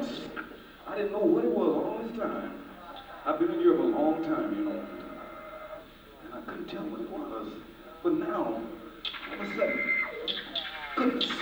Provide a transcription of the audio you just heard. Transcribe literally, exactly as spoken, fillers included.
once, I didn't know what it was all this time. I've been in Europe a long time, you know, and I couldn't tell what it was. But now, all of a sudden, goodness,